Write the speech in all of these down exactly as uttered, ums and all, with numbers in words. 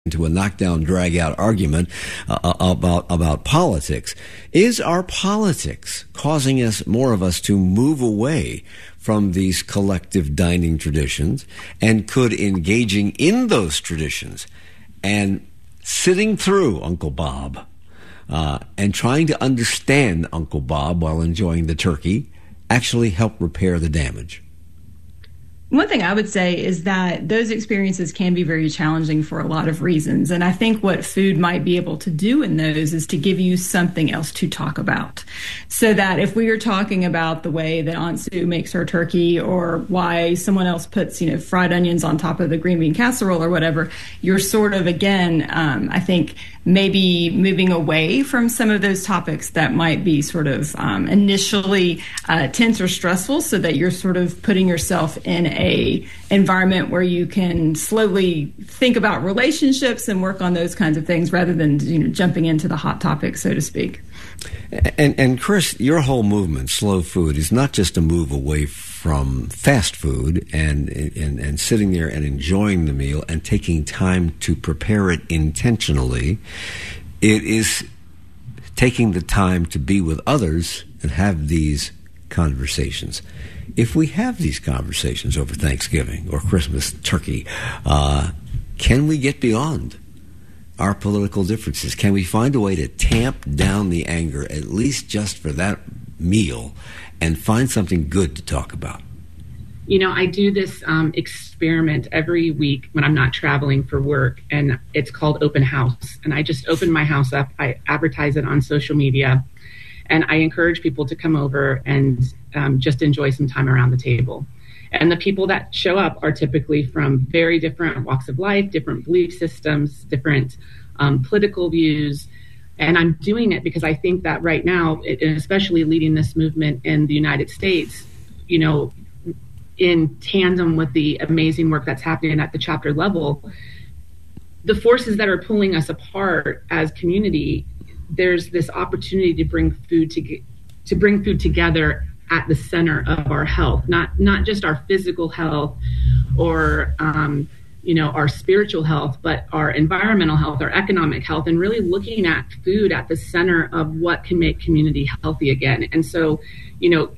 into a knockdown, drag-out argument uh, about about politics. Is our politics causing us, more of us, to move away from these collective dining traditions? And could engaging in those traditions and sitting through Uncle Bob uh, and trying to understand Uncle Bob while enjoying the turkey actually help repair the damage? One thing I would say is that those experiences can be very challenging for a lot of reasons. And I think what food might be able to do in those is to give you something else to talk about. So that if we are talking about the way that Aunt Sue makes her turkey, or why someone else puts, you know, fried onions on top of the green bean casserole or whatever, you're sort of, again, um, I think, maybe moving away from some of those topics that might be sort of um, initially uh, tense or stressful, so that you're sort of putting yourself in a environment where you can slowly think about relationships and work on those kinds of things, rather than, you know, jumping into the hot topics, so to speak. And, and Chris, your whole movement, Slow Food, is not just a move away from fast food and, and and sitting there and enjoying the meal and taking time to prepare it intentionally. It is taking the time to be with others and have these conversations. If we have these conversations over Thanksgiving or Christmas turkey, uh, can we get beyond our political differences? Can we find a way to tamp down the anger, at least just for that meal, and find something good to talk about? You know, I do this um, experiment every week when I'm not traveling for work, and it's called Open House. And I just open my house up, I advertise it on social media, and I encourage people to come over and um, just enjoy some time around the table. And the people that show up are typically from very different walks of life, different belief systems, different um, political views. And I'm doing it because I think that right now, and especially leading this movement in the United States, you know, in tandem with the amazing work that's happening at the chapter level, the forces that are pulling us apart as community, there's this opportunity to bring food to to bring food together at the center of our health, not not just our physical health or um, you know, our spiritual health, but our environmental health, our economic health, and really looking at food at the center of what can make community healthy again. And so, you know,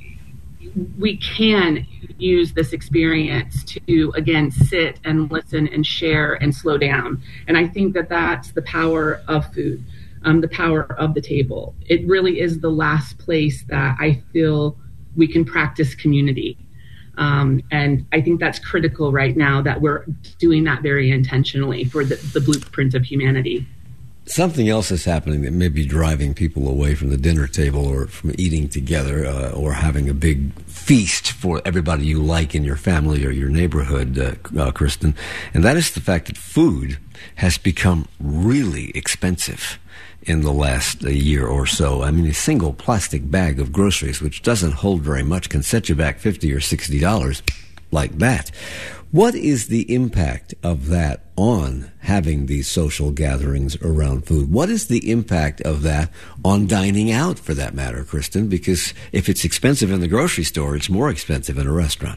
we can use this experience to, again, sit and listen and share and slow down. And I think that that's the power of food, um, the power of the table. It really is the last place that I feel we can practice community. Um, and I think that's critical right now, that we're doing that very intentionally for the, the blueprint of humanity. Something else is happening that may be driving people away from the dinner table or from eating together uh, or having a big feast for everybody you like in your family or your neighborhood, uh, uh, Kristen. And that is the fact that food has become really expensive in the last uh, year or so. I mean, a single plastic bag of groceries, which doesn't hold very much, can set you back fifty or sixty dollars like that. What is the impact of that on having these social gatherings around food? What is the impact of that on dining out, for that matter, Kristen? Because if it's expensive in the grocery store, it's more expensive in a restaurant.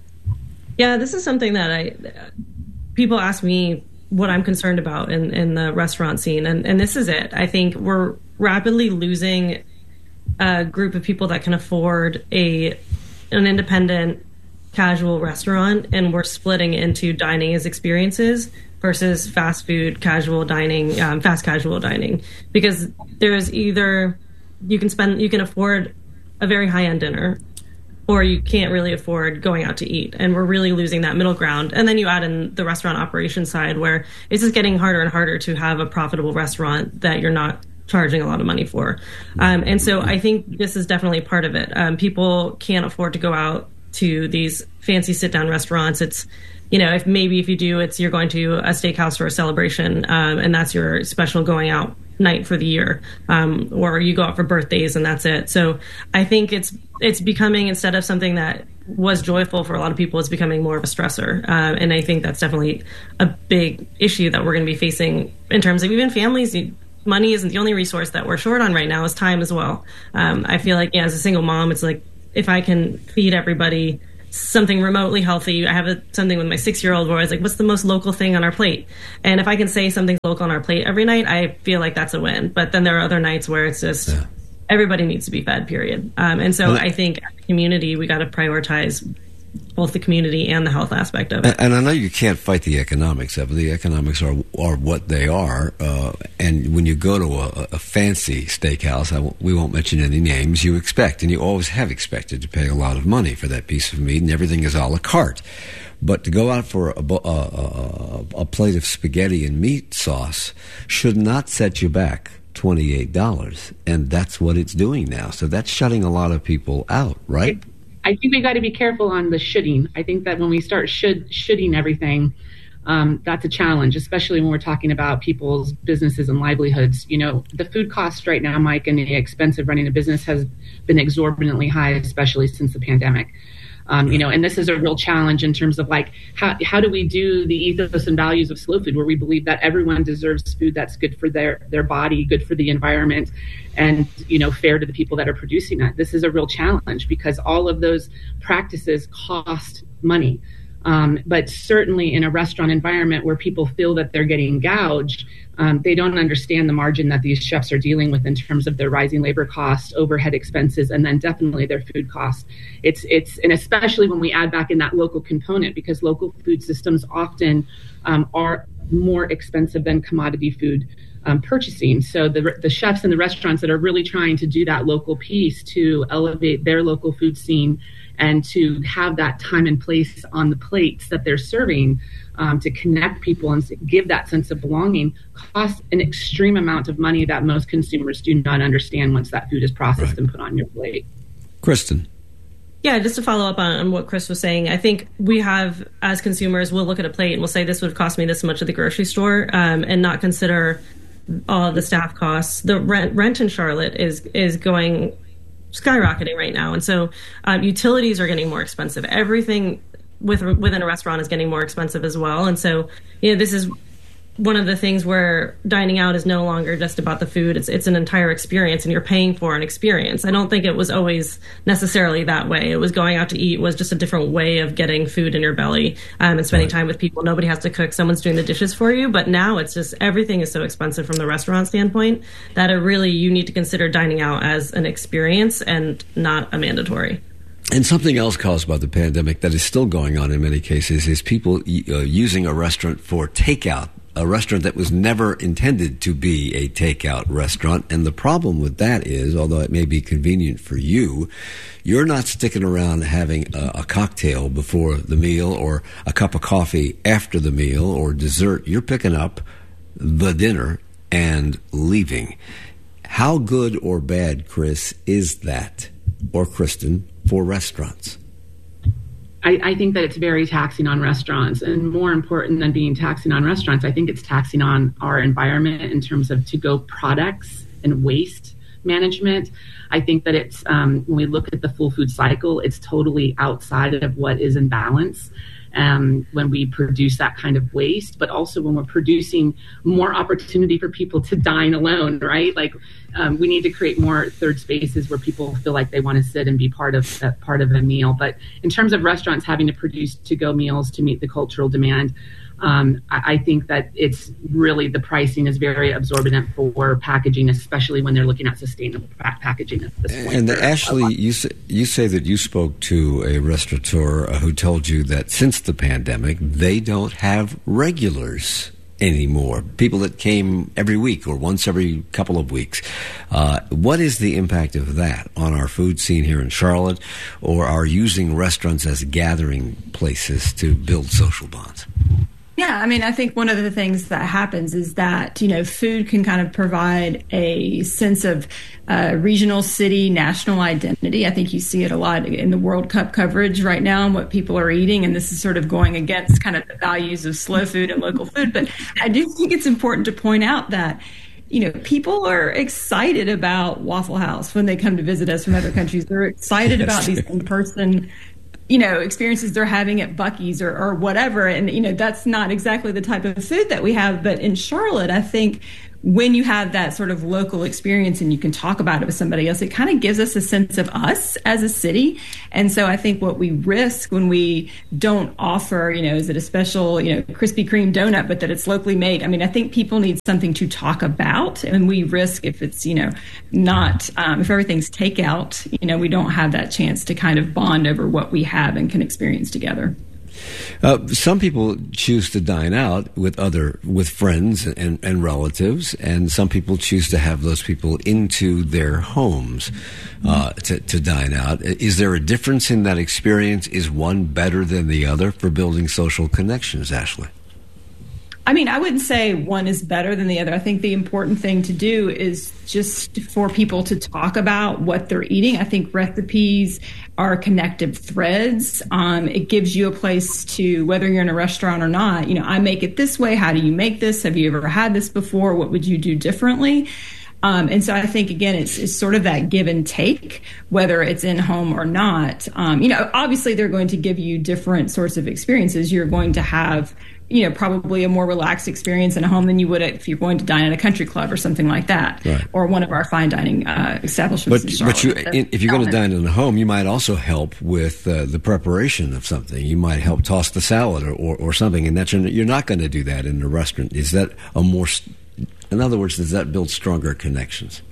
Yeah, this is something that I people ask me what I'm concerned about in, in the restaurant scene. And, and this is it. I think we're rapidly losing a group of people that can afford a an independent casual restaurant, and we're splitting into dining as experiences versus fast food, casual dining, um, fast casual dining. Because there's either you can spend, you can afford a very high-end dinner, or you can't really afford going out to eat. And we're really losing that middle ground. And then you add in the restaurant operation side, where it's just getting harder and harder to have a profitable restaurant that you're not charging a lot of money for. Um, and so I think this is definitely part of it. Um, people can't afford to go out to these fancy sit-down restaurants. It's, you know, if maybe if you do, it's you're going to a steakhouse for a celebration, um, and that's your special going out night for the year, um, or you go out for birthdays and that's it. So I think it's it's becoming, instead of something that was joyful for a lot of people, it's becoming more of a stressor. Um, and I think that's definitely a big issue that we're going to be facing in terms of even families. Money isn't the only resource that we're short on right now, is time as well. Um, I feel like, yeah, as a single mom, it's like, if I can feed everybody something remotely healthy. I have a, something with my six-year-old where I was like, what's the most local thing on our plate? And if I can say something's local on our plate every night, I feel like that's a win. But then there are other nights where it's just yeah. everybody needs to be fed, period. Um, and so I think as a community, we got to prioritize both the community and the health aspect of it. And, and I know you can't fight the economics of it. The economics are are what they are. Uh, and when you go to a, a fancy steakhouse, I w- we won't mention any names, you expect, and you always have expected to pay a lot of money for that piece of meat, and everything is a la carte. But to go out for a, a, a, a plate of spaghetti and meat sauce should not set you back twenty-eight dollars. And that's what it's doing now. So that's shutting a lot of people out, right? I think we got to be careful on the shoulding. I think that when we start should shoulding everything, um, that's a challenge, especially when we're talking about people's businesses and livelihoods. You know, the food cost right now, Mike, and the expense of running a business has been exorbitantly high, especially since the pandemic. Um, you know, and this is a real challenge in terms of like, how how do we do the ethos and values of slow food, where we believe that everyone deserves food that's good for their, their body, good for the environment, and, you know, fair to the people that are producing that. This is a real challenge because all of those practices cost money. Um, but certainly in a restaurant environment where people feel that they're getting gouged, um, they don't understand the margin that these chefs are dealing with in terms of their rising labor costs, overhead expenses, and then definitely their food costs. It's it's and especially when we add back in that local component, because local food systems often um, are more expensive than commodity food um, purchasing. So the the chefs and the restaurants that are really trying to do that local piece to elevate their local food scene and to have that time and place on the plates that they're serving, um, to connect people and give that sense of belonging, costs an extreme amount of money that most consumers do not understand once that food is processed right. and put on your plate. Kristen. Yeah, just to follow up on, on what Chris was saying, I think we have, as consumers, we'll look at a plate and we'll say this would cost me this much at the grocery store, um, and not consider all of the staff costs. The rent, rent in Charlotte is is going skyrocketing right now, and so um, utilities are getting more expensive. Everything with within a restaurant is getting more expensive as well, and so you know this is one of the things where dining out is no longer just about the food. It's it's an entire experience, and you're paying for an experience. I don't think it was always necessarily that way. It was going out to eat was just a different way of getting food in your belly um, and spending time with people. Nobody has to cook. Someone's doing the dishes for you. But now it's just everything is so expensive from the restaurant standpoint that it really you need to consider dining out as an experience and not a mandatory. And something else caused by the pandemic that is still going on in many cases is people uh, using a restaurant for takeout. A restaurant that was never intended to be a takeout restaurant. And the problem with that is, although it may be convenient for you, you're not sticking around having a, a cocktail before the meal or a cup of coffee after the meal or dessert. You're picking up the dinner and leaving. How good or bad, Chris, is that, or Kristen, for restaurants? I, I think that it's very taxing on restaurants, and more important than being taxing on restaurants, I think it's taxing on our environment in terms of to-go products and waste management. I think that it's, um, when we look at the full food cycle, it's totally outside of what is in balance. Um, when we produce that kind of waste, but also when we're producing more opportunity for people to dine alone, right? Like um, we need to create more third spaces where people feel like they want to sit and be part of uh, part of a meal. But in terms of restaurants having to produce to-go meals to meet the cultural demand, um, I, I think that it's really the pricing is very absorbent for packaging, especially when they're looking at sustainable pa- packaging at this point. And Ashley, you say, you say that you spoke to a restaurateur uh, who told you that since the pandemic, they don't have regulars anymore, people that came every week or once every couple of weeks. Uh, what is the impact of that on our food scene here in Charlotte, or are using restaurants as gathering places to build social bonds? Yeah, I mean, I think one of the things that happens is that, you know, food can kind of provide a sense of uh, regional, city, national identity. I think you see it a lot in the World Cup coverage right now and what people are eating. And this is sort of going against kind of the values of slow food and local food. But I do think it's important to point out that, you know, people are excited about Waffle House when they come to visit us from other countries. They're excited yes. about these in-person you know, experiences they're having at Buc-ee's or, or whatever. And, you know, that's not exactly the type of food that we have. But in Charlotte, I think when you have that sort of local experience and you can talk about it with somebody else, it kind of gives us a sense of us as a city. And so I think what we risk when we don't offer, you know, is it a special, you know, Krispy Kreme donut, but that it's locally made. I mean, I think people need something to talk about, and we risk if it's, you know, not, um, if everything's takeout, you know, we don't have that chance to kind of bond over what we have and can experience together. Uh, some people choose to dine out with other, with friends and, and relatives, and some people choose to have those people into their homes uh, to, to dine out. Is there a difference in that experience? Is one better than the other for building social connections, Ashley? I mean, I wouldn't say one is better than the other. I think the important thing to do is just for people to talk about what they're eating. I think recipes are connective threads. Um, it gives you a place to, whether you're in a restaurant or not, you know, I make it this way. How do you make this? Have you ever had this before? What would you do differently? Um, and so I think, again, it's, it's sort of that give and take, whether it's in home or not. Um, you know, obviously, they're going to give you different sorts of experiences. You're going to have, you know, probably a more relaxed experience in a home than you would if you're going to dine at a country club or something like that, right, or one of our fine dining uh, establishments. But, in Charlotte. but you, if you're going to dine in a home, you might also help with uh, the preparation of something. You might help toss the salad or, or, or something, and that you're, you're not going to do that in a restaurant. Is that a more, in other words, does that build stronger connections?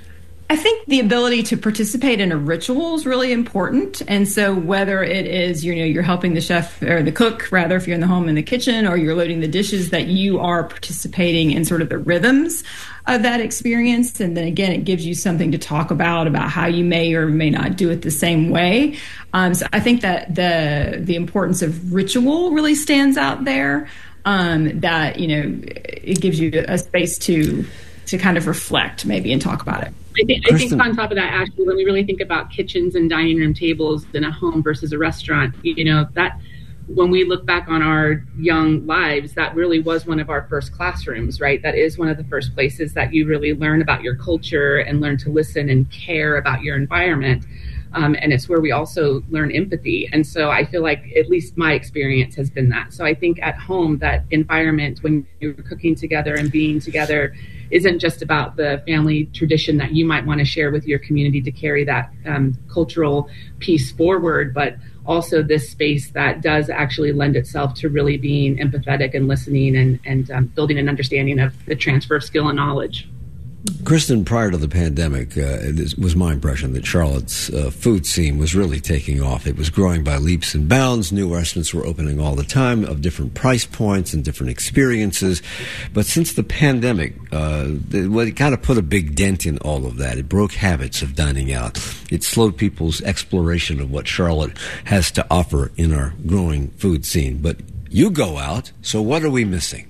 I think the ability to participate in a ritual is really important. And so whether it is, you know, you're helping the chef or the cook, rather, if you're in the home in the kitchen, or you're loading the dishes, that you are participating in sort of the rhythms of that experience. And then again, it gives you something to talk about, about how you may or may not do it the same way. Um, so I think that the the importance of ritual really stands out there, um, that, you know, it gives you a space to to kind of reflect maybe and talk about it. I think, I think on top of that, Ashley, when we really think about kitchens and dining room tables in a home versus a restaurant, you know, that when we look back on our young lives, that really was one of our first classrooms, right? That is one of the first places that you really learn about your culture and learn to listen and care about your environment. Um, and it's where we also learn empathy. And so I feel like at least my experience has been that. So I think at home, that environment when you're cooking together and being together isn't just about the family tradition that you might want to share with your community to carry that um, cultural piece forward, but also this space that does actually lend itself to really being empathetic and listening and, and um, building an understanding of the transfer of skill and knowledge. Kristen, prior to the pandemic, uh, it was my impression that Charlotte's uh, food scene was really taking off. It was growing by leaps and bounds. New restaurants were opening all the time of different price points and different experiences. But since the pandemic, uh, it, well, it kind of put a big dent in all of that. It broke habits of dining out. It slowed people's exploration of what Charlotte has to offer in our growing food scene. But you go out, so what are we missing?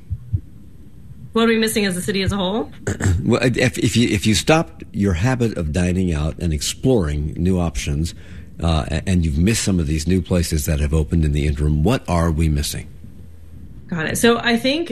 What are we missing as a city as a whole? Well, if, if you if you stopped your habit of dining out and exploring new options, uh, and you've missed some of these new places that have opened in the interim, what are we missing? Got it. So I think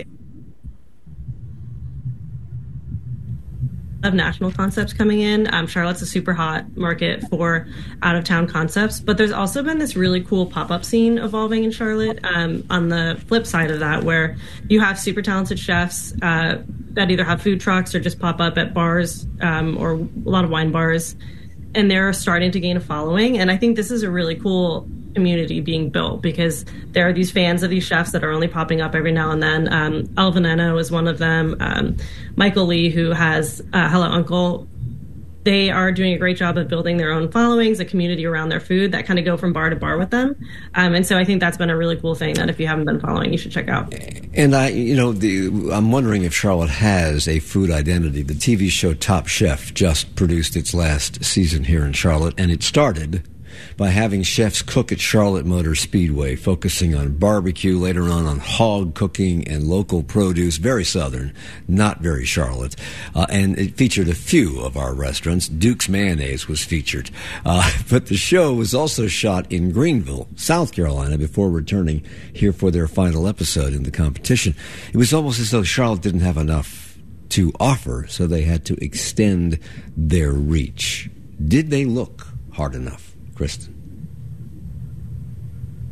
of national concepts coming in. Um, Charlotte's a super hot market for out-of-town concepts, but there's also been this really cool pop-up scene evolving in Charlotte um, on the flip side of that, where you have super talented chefs uh, that either have food trucks or just pop up at bars um, or a lot of wine bars, and they're starting to gain a following. And I think this is a really cool community being built because there are these fans of these chefs that are only popping up every now and then. Um, El Veneno is one of them. Um, Michael Lee, who has uh, Hello Uncle, they are doing a great job of building their own followings, a community around their food that kind of go from bar to bar with them. Um, and so I think that's been a really cool thing that if you haven't been following, you should check out. And I, you know, the, I'm wondering if Charlotte has a food identity. The T V show Top Chef just produced its last season here in Charlotte, and it started by having chefs cook at Charlotte Motor Speedway, focusing on barbecue, later on on hog cooking and local produce, very Southern, not very Charlotte. Uh, and it featured a few of our restaurants. Duke's Mayonnaise was featured. Uh, but the show was also shot in Greenville, South Carolina, before returning here for their final episode in the competition. It was almost as though Charlotte didn't have enough to offer, so they had to extend their reach. Did they look hard enough, Kristen?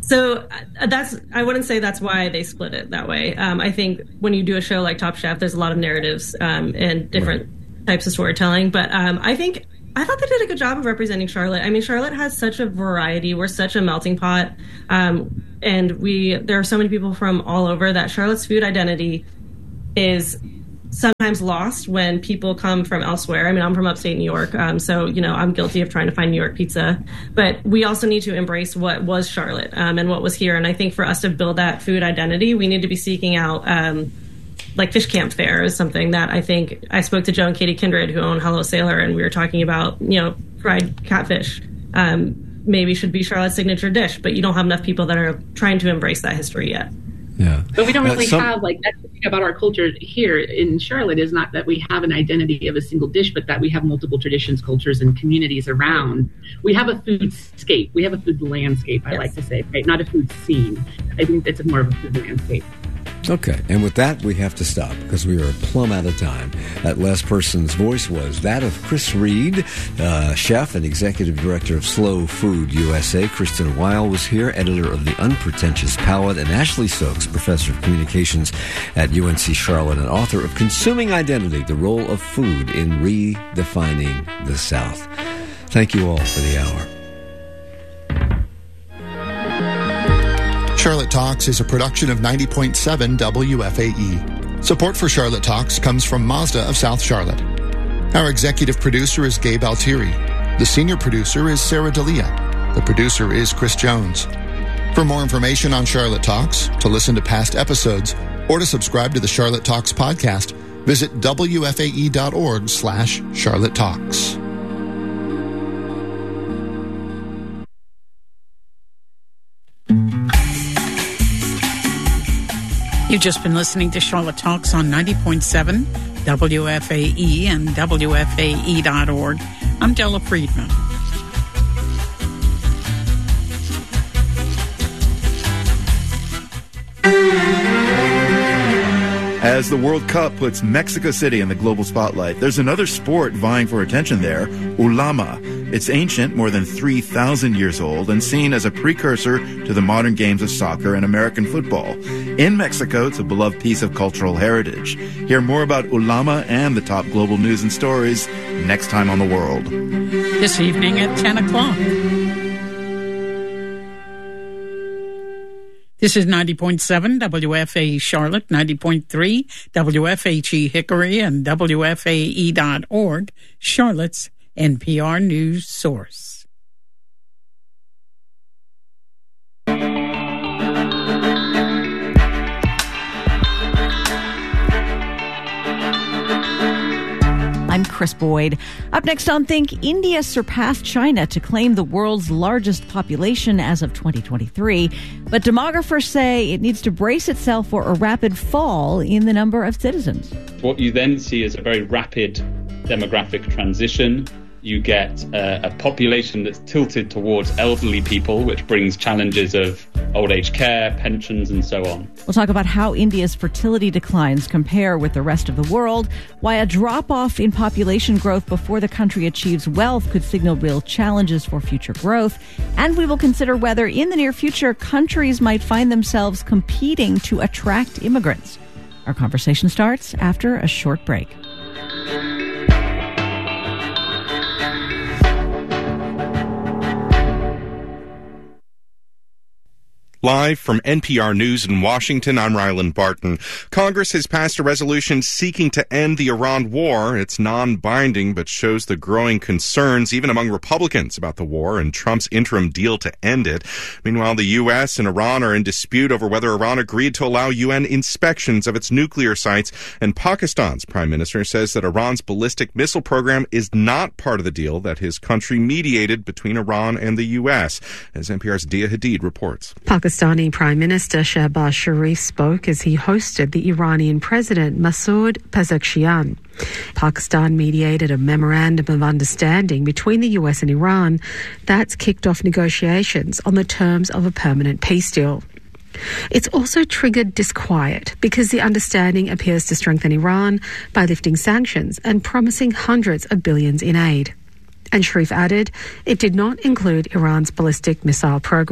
So uh, that's, I wouldn't say that's why they split it that way. Um, I think when you do a show like Top Chef, there's a lot of narratives um, and different right. types of storytelling. But um, I think, I thought they did a good job of representing Charlotte. I mean, Charlotte has such a variety. We're such a melting pot. Um, and we, there are so many people from all over that Charlotte's food identity is sometimes lost when people come from elsewhere. I mean, I'm from upstate New York, um, so, you know, I'm guilty of trying to find New York pizza. But we also need to embrace what was Charlotte um, and what was here. And I think for us to build that food identity, we need to be seeking out, um, like Fish Camp Fare is something that I think, I spoke to Joe and Katie Kindred, who own Hello Sailor, and we were talking about, you know, fried catfish. Um, maybe should be Charlotte's signature dish, but you don't have enough people that are trying to embrace that history yet. Yeah. But we don't really uh, some... have, like, that's the thing about our culture here in Charlotte is not that we have an identity of a single dish, but that we have multiple traditions, cultures, and communities around. We have a food scape. We have a food landscape, I yes. like to say, right? Not a food scene. I think it's more of a food landscape. Okay, and with that, we have to stop because we are plumb out of time. That last person's voice was that of Chris Reed, uh, chef and executive director of Slow Food U S A. Kristen Weil was here, editor of The Unpretentious Palate, and Ashley Stokes, professor of communications at U N C Charlotte and author of Consuming Identity, The Role of Food in Redefining the South. Thank you all for the hour. Charlotte Talks is a production of ninety point seven W F A E. Support for Charlotte Talks comes from Mazda of South Charlotte. Our executive producer is Gabe Altieri. The senior producer is Sarah D'Elia. The producer is Chris Jones. For more information on Charlotte Talks, to listen to past episodes, or to subscribe to the Charlotte Talks podcast, visit W F A E dot org slash Charlotte Talks. You've just been listening to Charlotte Talks on ninety point seven W F A E and W F A E dot org. I'm Della Friedman. As the World Cup puts Mexico City in the global spotlight, there's another sport vying for attention there, ulama. It's ancient, more than three thousand years old, and seen as a precursor to the modern games of soccer and American football. In Mexico, it's a beloved piece of cultural heritage. Hear more about ulama and the top global news and stories next time on The World. This evening at ten o'clock. This is ninety point seven W F A E Charlotte, ninety point three W F H E Hickory, and W F A E dot org, Charlotte's N P R news source. I'm Chris Boyd. Up next on Think, India surpassed China to claim the world's largest population as of twenty twenty-three. But demographers say it needs to brace itself for a rapid fall in the number of citizens. What you then see is a very rapid demographic transition. You get uh, a population that's tilted towards elderly people, which brings challenges of old age care, pensions, and so on. We'll talk about how India's fertility declines compare with the rest of the world, why a drop-off in population growth before the country achieves wealth could signal real challenges for future growth, and we will consider whether in the near future countries might find themselves competing to attract immigrants. Our conversation starts after a short break. Live from N P R News in Washington, I'm Ryland Barton. Congress has passed a resolution seeking to end the Iran war. It's non-binding, but shows the growing concerns, even among Republicans, about the war and Trump's interim deal to end it. Meanwhile, the U S and Iran are in dispute over whether Iran agreed to allow U N inspections of its nuclear sites. And Pakistan's prime minister says that Iran's ballistic missile program is not part of the deal that his country mediated between Iran and the U S, as N P R's Dia Hadid reports. Pakistan Pakistani Prime Minister Shehbaz Sharif spoke as he hosted the Iranian President Masoud Pezeshkian. Pakistan mediated a memorandum of understanding between the U S and Iran that's kicked off negotiations on the terms of a permanent peace deal. It's also triggered disquiet because the understanding appears to strengthen Iran by lifting sanctions and promising hundreds of billions in aid. And Sharif added it did not include Iran's ballistic missile program.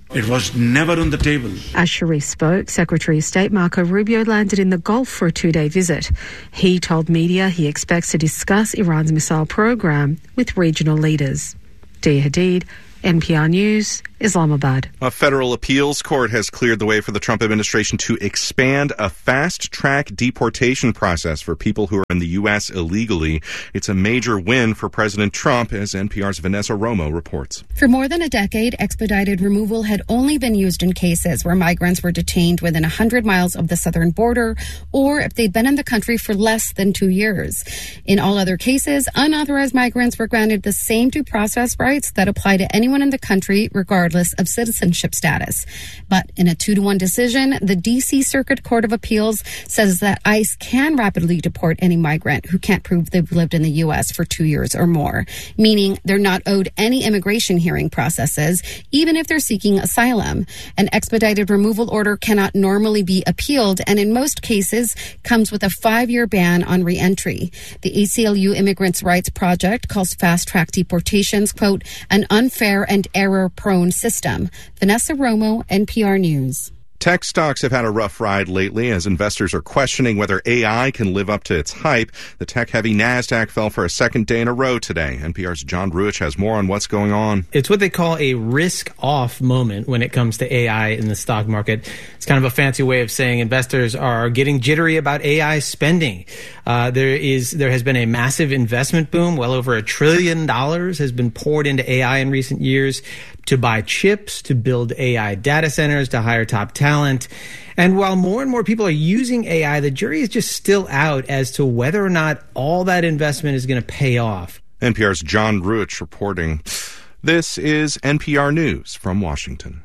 It was never on the table. As Sharif spoke, Secretary of State Marco Rubio landed in the Gulf for a two-day visit. He told media he expects to discuss Iran's missile program with regional leaders. Dia Hadid, N P R News, Islamabad. A federal appeals court has cleared the way for the Trump administration to expand a fast-track deportation process for people who are in the U S illegally. It's a major win for President Trump, as N P R's Vanessa Romo reports. For more than a decade, expedited removal had only been used in cases where migrants were detained within one hundred miles of the southern border or if they'd been in the country for less than two years. In all other cases, unauthorized migrants were granted the same due process rights that apply to anyone in the country, regardless of citizenship status. But in a two to one decision, the D C Circuit Court of Appeals says that ICE can rapidly deport any migrant who can't prove they've lived in the U S for two years or more, meaning they're not owed any immigration hearing processes, even if they're seeking asylum. An expedited removal order cannot normally be appealed, and in most cases comes with a five-year ban on reentry. The A C L U Immigrants' Rights Project calls fast-track deportations, quote, an unfair and error-prone system. Vanessa Romo, N P R News. Tech stocks have had a rough ride lately as investors are questioning whether A I can live up to its hype. The tech-heavy NASDAQ fell for a second day in a row today. N P R's John Ruich has more on what's going on. It's what they call a risk-off moment when it comes to A I in the stock market. It's kind of a fancy way of saying investors are getting jittery about A I spending. Uh, there is there has been a massive investment boom. Well over a trillion dollars has been poured into A I in recent years to buy chips, to build A I data centers, to hire top talent. And while more and more people are using A I, the jury is just still out as to whether or not all that investment is going to pay off. N P R's John Ruich reporting. This is N P R News from Washington.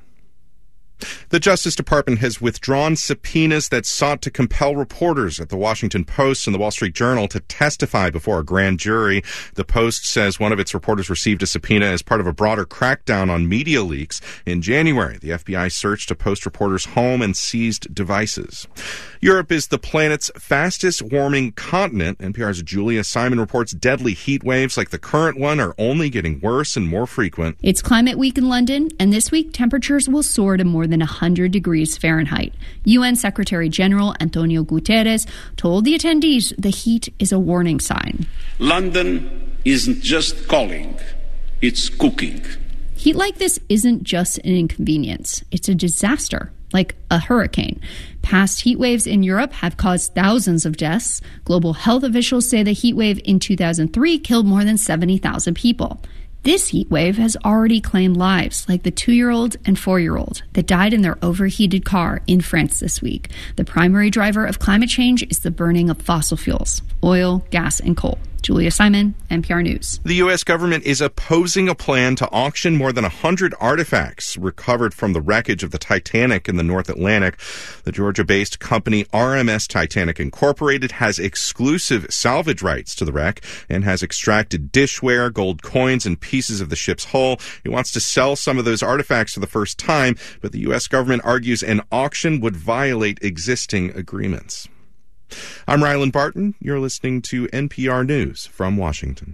The Justice Department has withdrawn subpoenas that sought to compel reporters at the Washington Post and the Wall Street Journal to testify before a grand jury. The Post says one of its reporters received a subpoena as part of a broader crackdown on media leaks. In January, the F B I searched a Post reporter's home and seized devices. Europe is the planet's fastest warming continent. N P R's Julia Simon reports deadly heat waves like the current one are only getting worse and more frequent. It's Climate Week in London, and this week temperatures will soar to more than one hundred degrees Fahrenheit. U N Secretary General Antonio Guterres told the attendees the heat is a warning sign. London isn't just calling, it's cooking. Heat like this isn't just an inconvenience, it's a disaster, like a hurricane. Past heat waves in Europe have caused thousands of deaths. Global health officials say the heat wave in two thousand three killed more than seventy thousand people. This heat wave has already claimed lives, like the two-year-old and four-year-old that died in their overheated car in France this week. The primary driver of climate change is the burning of fossil fuels, oil, gas, and coal. Julia Simon, N P R News. The U S government is opposing a plan to auction more than one hundred artifacts recovered from the wreckage of the Titanic in the North Atlantic. The Georgia-based company R M S Titanic Incorporated has exclusive salvage rights to the wreck and has extracted dishware, gold coins, and pieces of the ship's hull. It wants to sell some of those artifacts for the first time, but the U S government argues an auction would violate existing agreements. I'm Rylan Barton. You're listening to N P R News from Washington.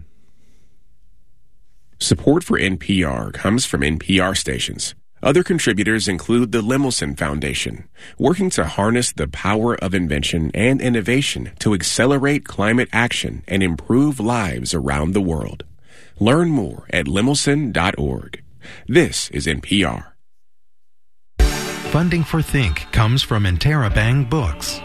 Support for N P R comes from N P R stations. Other contributors include the Lemelson Foundation, working to harness the power of invention and innovation to accelerate climate action and improve lives around the world. Learn more at lemelson dot org. This is N P R. Funding for Think comes from Interabang Books.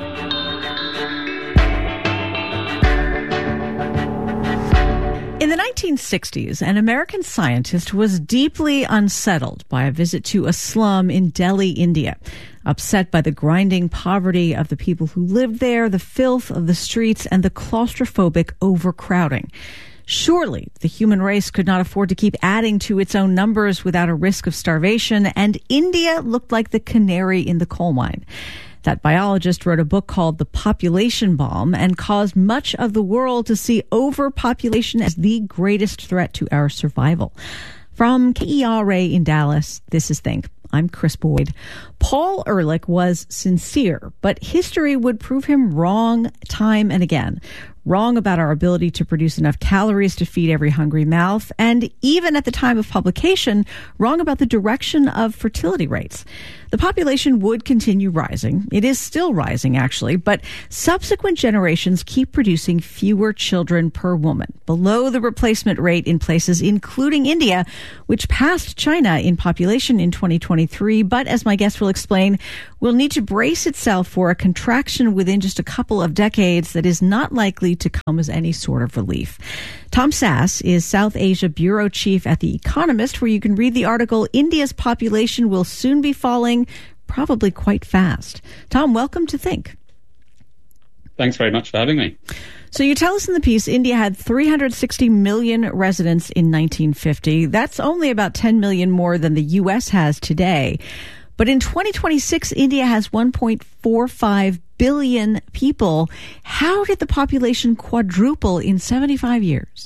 In the nineteen sixties, an American scientist was deeply unsettled by a visit to a slum in Delhi, India. Upset by the grinding poverty of the people who lived there, the filth of the streets, and the claustrophobic overcrowding. Surely the human race could not afford to keep adding to its own numbers without a risk of starvation, and India looked like the canary in the coal mine. That biologist wrote a book called The Population Bomb and caused much of the world to see overpopulation as the greatest threat to our survival. From K E R A in Dallas, this is Think. I'm Chris Boyd. Paul Ehrlich was sincere, but history would prove him wrong time and again. Wrong about our ability to produce enough calories to feed every hungry mouth, and even at the time of publication, wrong about the direction of fertility rates. The population would continue rising. It is still rising, actually, but subsequent generations keep producing fewer children per woman, below the replacement rate in places including India, which passed China in population in twenty twenty-three, but as my guest will explain, will need to brace itself for a contraction within just a couple of decades that is not likely to come as any sort of relief. Tom Sass is South Asia Bureau Chief at The Economist, where you can read the article, India's Population Will Soon Be Falling, Probably Quite Fast. Tom, welcome to Think. Thanks very much for having me. So you tell us in the piece, India had three hundred sixty million residents in nineteen fifty. That's only about ten million more than the U S has today. But in twenty twenty-six, India has one point four five billion people. How did the population quadruple in seventy-five years?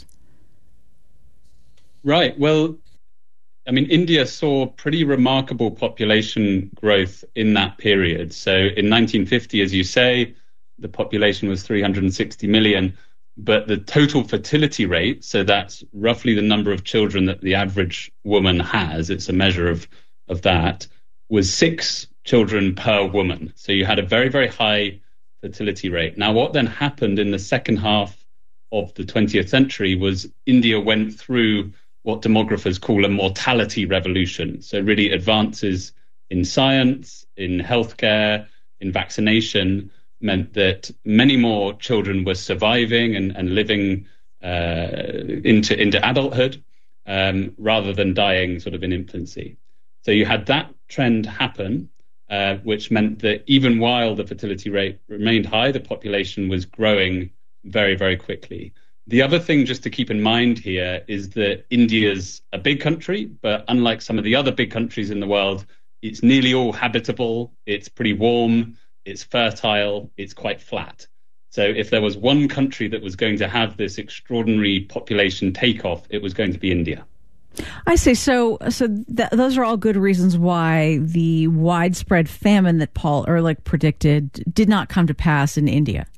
Right. Well, I mean, India saw pretty remarkable population growth in that period. So in nineteen fifty, as you say, the population was three hundred sixty million, but the total fertility rate, so that's roughly the number of children that the average woman has, it's a measure of, of that, was six children per woman. So you had a very, very high fertility rate. Now, what then happened in the second half of the twentieth century was India went through what demographers call a mortality revolution. So really advances in science, in healthcare, in vaccination meant that many more children were surviving and, and living uh, into, into adulthood um, rather than dying sort of in infancy. So you had that trend happen, uh, which meant that even while the fertility rate remained high, the population was growing very, very quickly. The other thing just to keep in mind here is that India's a big country, but unlike some of the other big countries in the world, it's nearly all habitable, it's pretty warm, it's fertile, it's quite flat. So if there was one country that was going to have this extraordinary population takeoff, it was going to be India. I see. So, so th- those are all good reasons why the widespread famine that Paul Ehrlich predicted did not come to pass in India.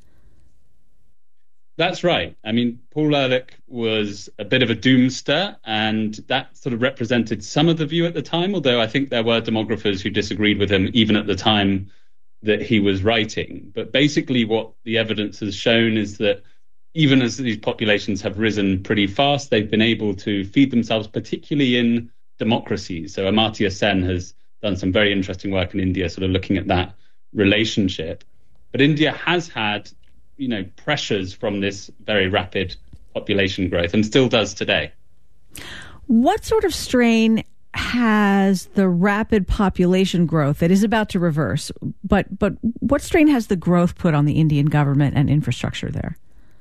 That's right. I mean, Paul Ehrlich was a bit of a doomster, and that sort of represented some of the view at the time, although I think there were demographers who disagreed with him even at the time that he was writing. But basically what the evidence has shown is that even as these populations have risen pretty fast, they've been able to feed themselves, particularly in democracies. So Amartya Sen has done some very interesting work in India, sort of looking at that relationship. But India has had, you know, pressures from this very rapid population growth and still does today. What sort of strain has the rapid population growth that is about to reverse, but but what strain has the growth put on the Indian government and infrastructure there?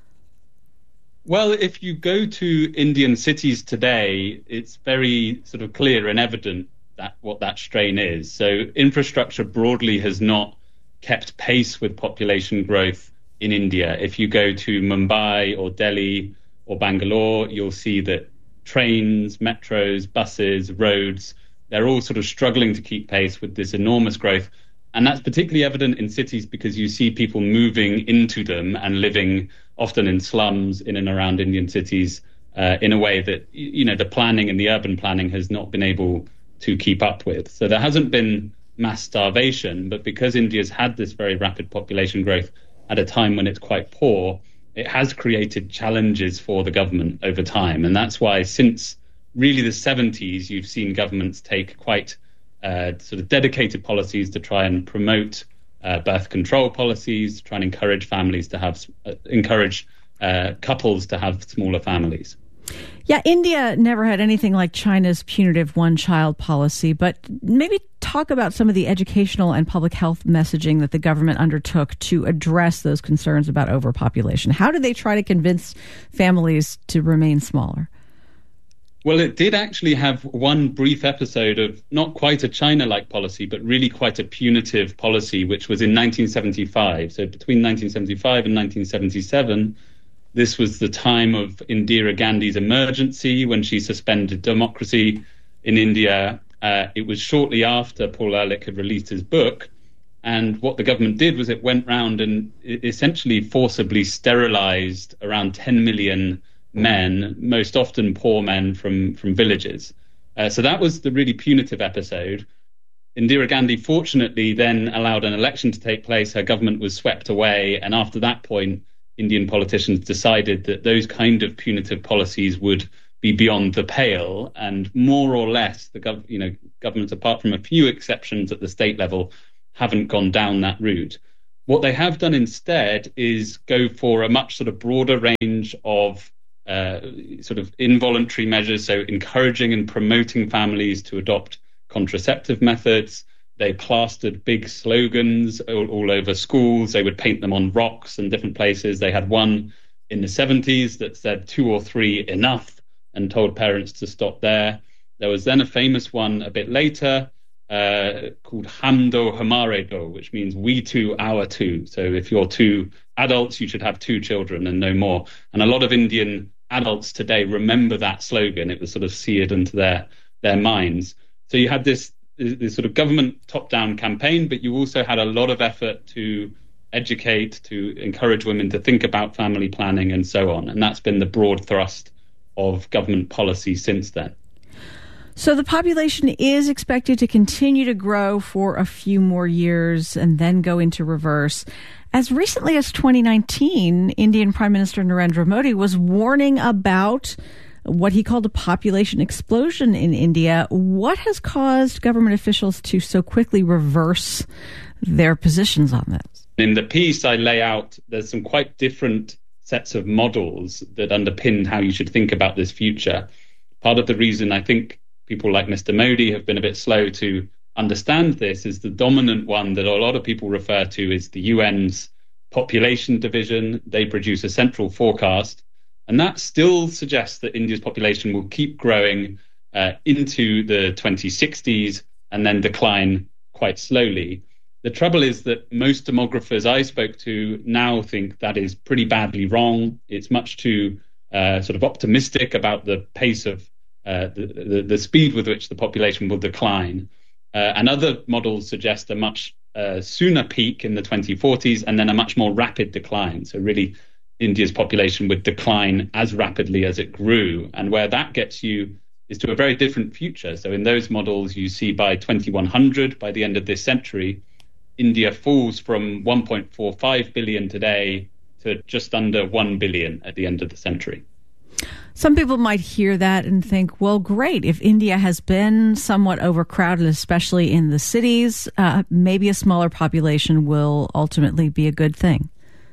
Well, if you go to Indian cities today, it's very sort of clear and evident that what that strain is. So infrastructure broadly has not kept pace with population growth in India. If you go to Mumbai or Delhi or Bangalore, you'll see that trains, metros, buses, roads, they're all sort of struggling to keep pace with this enormous growth. And that's particularly evident in cities because you see people moving into them and living often in slums in and around Indian cities uh, in a way that, you know, the planning and the urban planning has not been able to keep up with. So there hasn't been mass starvation, but because India's had this very rapid population growth at a time when it's quite poor, it has created challenges for the government over time. And that's why since really the seventies, you've seen governments take quite uh, sort of dedicated policies to try and promote uh, birth control policies, to try and encourage families to have, uh, encourage uh, couples to have smaller families. Yeah, India never had anything like China's punitive one-child policy, but maybe talk about some of the educational and public health messaging that the government undertook to address those concerns about overpopulation. How did they try to convince families to remain smaller? Well, it did actually have one brief episode of not quite a China-like policy, but really quite a punitive policy, which was in nineteen seventy-five. So between nineteen seventy-five and nineteen seventy-seven, this was the time of Indira Gandhi's emergency when she suspended democracy in India. Uh, it was shortly after Paul Ehrlich had released his book. And what the government did was it went round and essentially forcibly sterilized around ten million men, most often poor men from, from villages. Uh, so that was the really punitive episode. Indira Gandhi, fortunately, then allowed an election to take place. Her government was swept away. And after that point, Indian politicians decided that those kind of punitive policies would be beyond the pale. And more or less, the gov- you know, governments, apart from a few exceptions at the state level, haven't gone down that route. What they have done instead is go for a much sort of broader range of uh, sort of involuntary measures, so encouraging and promoting families to adopt contraceptive methods. They plastered big slogans all, all over schools. They would paint them on rocks and different places. They had one in the seventies that said two or three enough and told parents to stop there. There was then a famous one a bit later uh, called Hum Do Hamare Do, which means we two, our two. So if you're two adults, you should have two children and no more. And a lot of Indian adults today remember that slogan. It was sort of seared into their, their minds. So you had this, this sort of government top-down campaign, but you also had a lot of effort to educate, to encourage women to think about family planning and so on. And that's been the broad thrust of government policy since then. So the population is expected to continue to grow for a few more years and then go into reverse. As recently as twenty nineteen, Indian Prime Minister Narendra Modi was warning about what he called a population explosion in India. What has caused government officials to so quickly reverse their positions on this? In the piece, I lay out there's some quite different sets of models that underpin how you should think about this future. Part of the reason I think people like Mister Modi have been a bit slow to understand this is the dominant one that a lot of people refer to is the U N's population division. They produce a central forecast, and that still suggests that India's population will keep growing uh, into the twenty sixties and then decline quite slowly. The trouble is that most demographers I spoke to now think that is pretty badly wrong. It's much too uh, sort of optimistic about the pace of uh, the, the, the speed with which the population will decline. Uh, and other models suggest a much uh, sooner peak in the twenty forties and then a much more rapid decline. So really, India's population would decline as rapidly as it grew. And where that gets you is to a very different future. So in those models, you see by twenty-one hundred, by the end of this century, India falls from one point four five billion today to just under one billion at the end of the century. Some people might hear that and think, well, great. If India has been somewhat overcrowded, especially in the cities, uh, maybe a smaller population will ultimately be a good thing.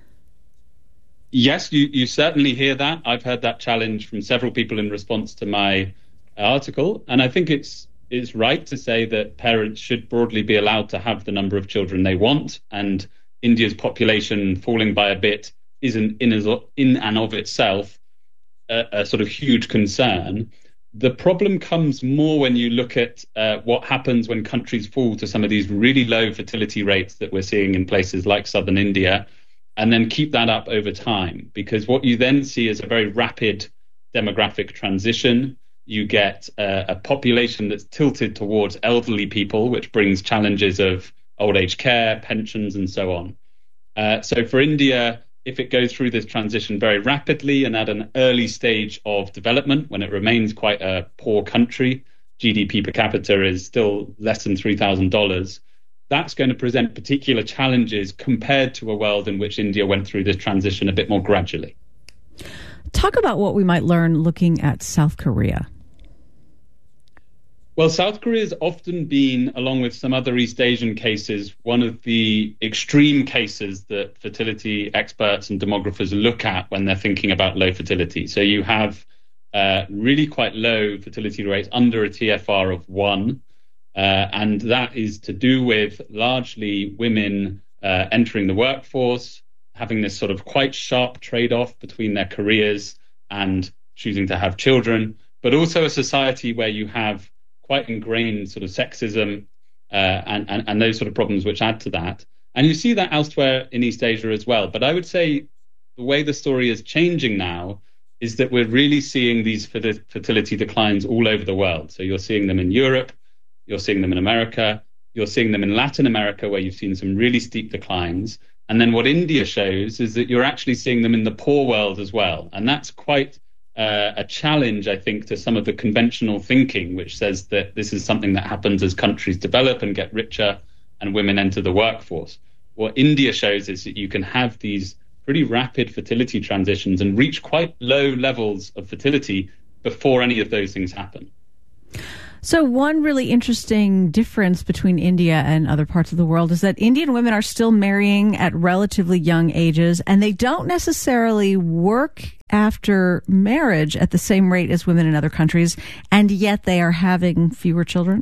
Yes, you, you certainly hear that. I've heard that challenge from several people in response to my article. And I think it's it's right to say that parents should broadly be allowed to have the number of children they want. And India's population falling by a bit isn't in, as, in and of itself a, a sort of huge concern. The problem comes more when you look at uh, what happens when countries fall to some of these really low fertility rates that we're seeing in places like southern India, and then keep that up over time. Because what you then see is a very rapid demographic transition. You get uh, a population that's tilted towards elderly people, which brings challenges of old age care, pensions, and so on. Uh, so for India, if it goes through this transition very rapidly and at an early stage of development, when it remains quite a poor country, G D P per capita is still less than three thousand dollars, that's going to present particular challenges compared to a world in which India went through this transition a bit more gradually. Talk about what we might learn looking at South Korea. Well, South Korea has often been, along with some other East Asian cases, one of the extreme cases that fertility experts and demographers look at when they're thinking about low fertility. So you have uh, really quite low fertility rates under a T F R of one, uh, and that is to do with largely women uh, entering the workforce, having this sort of quite sharp trade-off between their careers and choosing to have children, but also a society where you have quite ingrained sort of sexism uh, and, and, and those sort of problems which add to that. And you see that elsewhere in East Asia as well. But I would say the way the story is changing now is that we're really seeing these fertility declines all over the world. So you're seeing them in Europe, You're seeing them in America. You're seeing them in Latin America, where you've seen some really steep declines. And then what India shows is that you're actually seeing them in the poor world as well. And that's quite uh, a challenge, I think, to some of the conventional thinking, which says that this is something that happens as countries develop and get richer and women enter the workforce. What India shows is that you can have these pretty rapid fertility transitions and reach quite low levels of fertility before any of those things happen. So one really interesting difference between India and other parts of the world is that Indian women are still marrying at relatively young ages, and they don't necessarily work after marriage at the same rate as women in other countries, and yet they are having fewer children.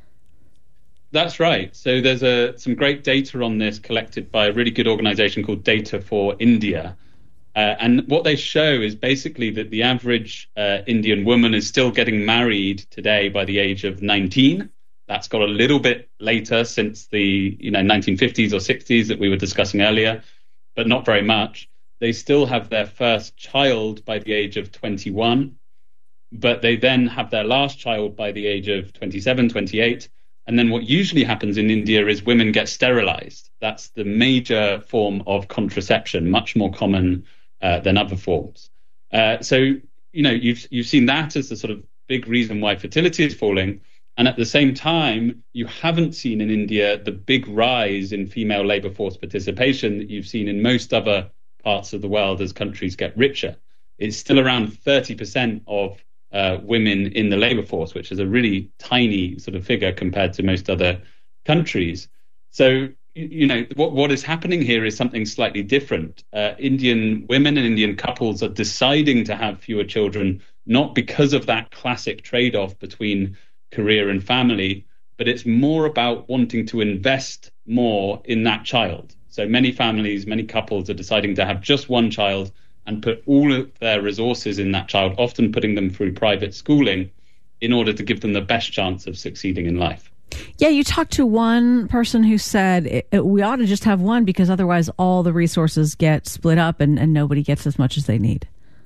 That's right. So there's a, some great data on this collected by a really good organization called Data for India. Uh, and what they show is basically that the average uh, Indian woman is still getting married today by the age of nineteen. That's got a little bit later since the you know nineteen fifties or sixties that we were discussing earlier, but not very much. They still have their first child by the age of twenty-one, but they then have their last child by the age of twenty-seven, twenty-eight. And then what usually happens in India is women get sterilized. That's the major form of contraception, much more common Uh, than other forms. Uh, so, you know, you've you've seen that as the sort of big reason why fertility is falling. And at the same time, you haven't seen in India the big rise in female labor force participation that you've seen in most other parts of the world as countries get richer. It's still around thirty percent of uh, women in the labor force, which is a really tiny sort of figure compared to most other countries. So, you know, what what is happening here is something slightly different. Uh, Indian women and Indian couples are deciding to have fewer children, not because of that classic trade-off between career and family, but it's more about wanting to invest more in that child. So many families, many couples are deciding to have just one child and put all of their resources in that child, often putting them through private schooling in order to give them the best chance of succeeding in life. Yeah, you talked to one person who said it, it, we ought to just have one because otherwise all the resources get split up and, and nobody gets as much as they need.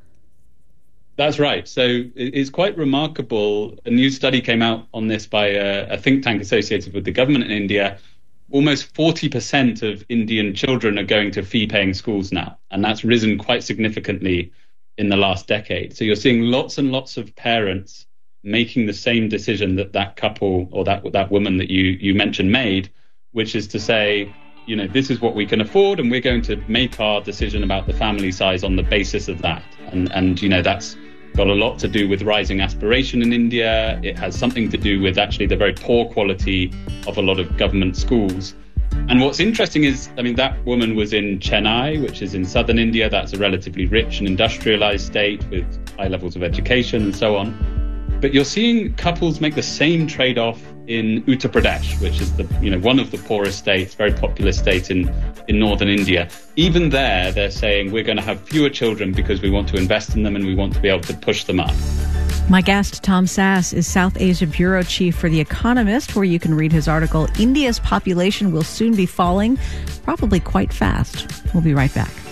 That's right. So it's quite remarkable. A new study came out on this by a, a think tank associated with the government in India. Almost forty percent of Indian children are going to fee-paying schools now, and that's risen quite significantly in the last decade. So you're seeing lots and lots of parents making the same decision that that couple or that that woman that you you mentioned made, which is to say, you know, this is what we can afford, and we're going to make our decision about the family size on the basis of that. And and you know, that's got a lot to do with rising aspiration in India. It has something to do with actually the very poor quality of a lot of government schools. And what's interesting is, I mean, that woman was in Chennai, which is in southern India. That's a relatively rich and industrialized state with high levels of education and so on. But you're seeing couples make the same trade-off in Uttar Pradesh, which is the you know one of the poorest states, very populous state in, in northern India. Even there, they're saying we're going to have fewer children because we want to invest in them and we want to be able to push them up. My guest, Tom Sass, is South Asia Bureau Chief for The Economist, where you can read his article, India's Population Will Soon Be Falling, probably quite fast. We'll be right back.